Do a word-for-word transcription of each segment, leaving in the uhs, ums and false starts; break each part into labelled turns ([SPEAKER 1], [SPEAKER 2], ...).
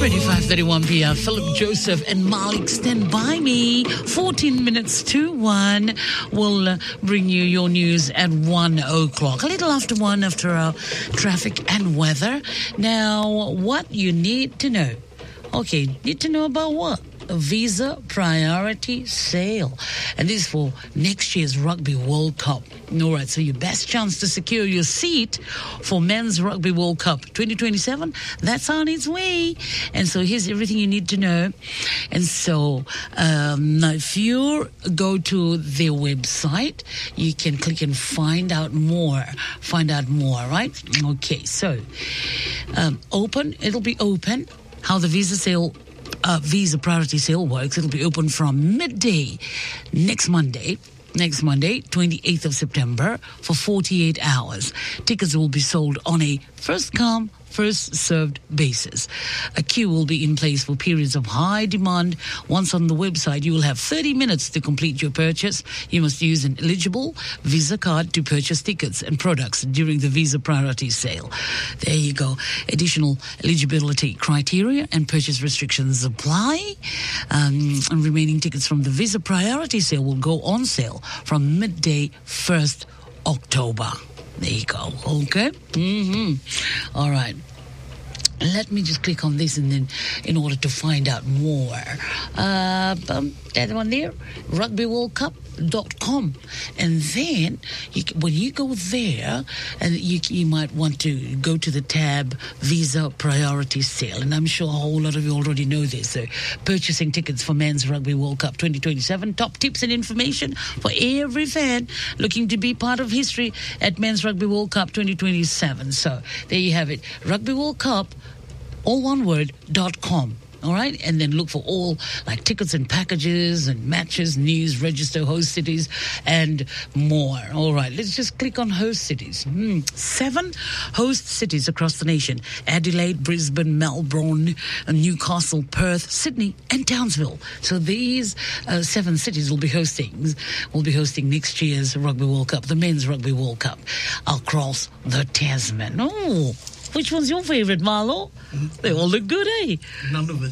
[SPEAKER 1] twenty-five thirty-one p.m. Philip Joseph and Malik, stand by me. fourteen minutes to one. We'll uh, bring you your news at one o'clock. A little after one after our traffic and weather. Now, what you need to know. Okay, need to know about what? A Visa Priority Sale. And this is for next year's Rugby World Cup. All right, so your best chance to secure your seat for Men's Rugby World Cup twenty twenty-seven, that's on its way. And so here's everything you need to know. And so um, now if you go to their website, you can click and find out more. Find out more, right? Okay, so um, open, it'll be open. How the Visa sale Uh, Visa Priority Sale works. It'll be open from midday next Monday, next Monday, twenty-eighth of September, for forty-eight hours. Tickets will be sold on a first-come, first-served basis. A queue will be in place for periods of high demand. Once on the website, you will have thirty minutes to complete your purchase. You must use an eligible Visa card to purchase tickets and products during the Visa Priority Sale. There you go. Additional eligibility criteria and purchase restrictions apply. Um, and remaining tickets from the Visa Priority Sale will go on sale from midday first October. There you go. Okay. Mm-hmm. All right. Let me just click on this and then in order to find out more. Uh, um, that one there, rugby world cup dot com. And then you, when you go there, and you, you might want to go to the tab Visa Priority Sale. And I'm sure a whole lot of you already know this. So purchasing tickets for Men's Rugby World Cup twenty twenty-seven. Top tips and information for every fan looking to be part of history at Men's Rugby World Cup twenty twenty-seven. So there you have it. Rugby World Cup, all one word, dot com. All right, and then look for all like tickets and packages and matches, news, register, host cities, and more. All right, let's just click on host cities. Hmm. Seven host cities across the nation: Adelaide, Brisbane, Melbourne, Newcastle, Perth, Sydney, and Townsville. So these uh, seven cities will be hosting will be hosting next year's Rugby World Cup, the Men's Rugby World Cup, across the Tasman. Oh. Which one's your favourite, Marlo? Mm-hmm. They all look good, eh?
[SPEAKER 2] None of it.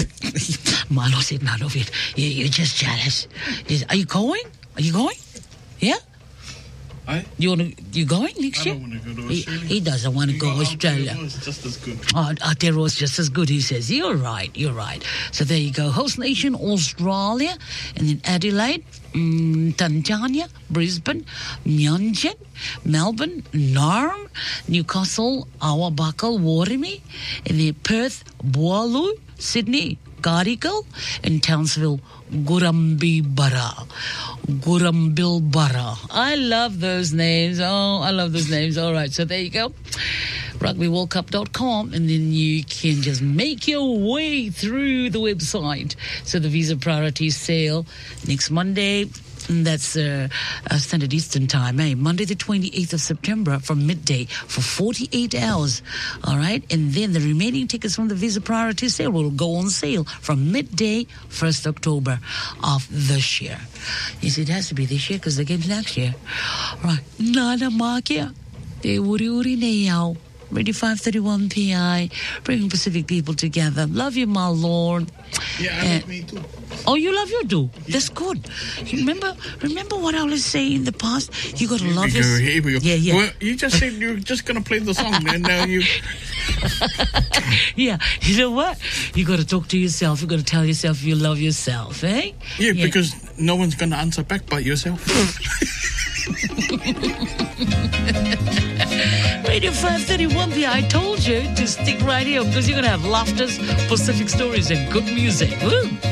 [SPEAKER 1] Marlo said none of it. You, you're just jealous. Are you going? Are you going? Yeah?
[SPEAKER 2] I?
[SPEAKER 1] You want to? You going next year?
[SPEAKER 2] I don't want to go to Australia.
[SPEAKER 1] He, he doesn't want to go to Australia.
[SPEAKER 2] Aotearoa is just as good.
[SPEAKER 1] Oh, Aotearoa is just as good, he says. You're right, you're right. So there you go. Host nation, Australia, and then Adelaide, mm, Tantania, Brisbane, Meanjin, Melbourne, Narm, Newcastle, Awabakal, Warimi, and then Perth, Boalu, Sydney, Gadigal, and Townsville, Gurambibara. Gurambilbara. I love those names. Oh, I love those names. All right, so there you go. rugby world cup dot com, and then you can just make your way through the website. So the Visa Priority Sale next Monday. And that's uh, uh, Standard Eastern Time, eh? Monday the twenty-eighth of September from midday for forty-eight hours. All right? And then the remaining tickets from the Visa Priority Sale will go on sale from midday first October of this year. Yes, it has to be this year because the game's next year. All right. Nana Makia. Te uri uri ne yao. Radio five thirty-one P I, bringing Pacific people together. Love you, my Lord.
[SPEAKER 2] Yeah, I
[SPEAKER 1] uh,
[SPEAKER 2] love me too.
[SPEAKER 1] Oh, you love your do?
[SPEAKER 2] Yeah.
[SPEAKER 1] That's good. You remember remember what I was saying in the past? You got to
[SPEAKER 2] Here
[SPEAKER 1] love
[SPEAKER 2] we
[SPEAKER 1] your...
[SPEAKER 2] go, here we go.
[SPEAKER 1] Yeah, yeah.
[SPEAKER 2] Well, you just said you're just going to play the song, and now you...
[SPEAKER 1] Yeah, you know what? You got to talk to yourself. You got to tell yourself you love yourself, eh?
[SPEAKER 2] Yeah, yeah. Because no one's going to answer back but yourself.
[SPEAKER 1] Radio five thirty-one P I, I told you to stick right here because you're going to have laughters, Pacific stories, and good music. Woo!